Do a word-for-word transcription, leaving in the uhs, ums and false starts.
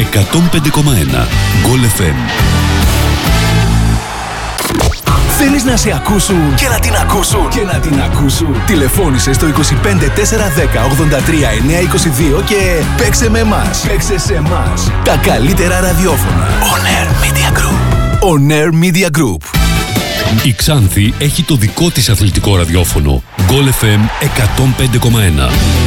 εκατόν πέντε κόμμα ένα. Γκολ εφ εμ. Θέλεις να σε ακούσουν και να την ακούσουν και να την ακούσουν. Τηλεφώνησε στο είκοσι πέντε τέσσερα δέκα ογδόντα τρία εννιακόσια είκοσι δύο και παίξε με εμάς. Παίξε σε εμάς. Τα καλύτερα ραδιόφωνα. On Air Media Group. On Air Media Group. Η Ξάνθη έχει το δικό της αθλητικό ραδιόφωνο. Γκολ εφ εμ εκατόν πέντε κόμμα ένα.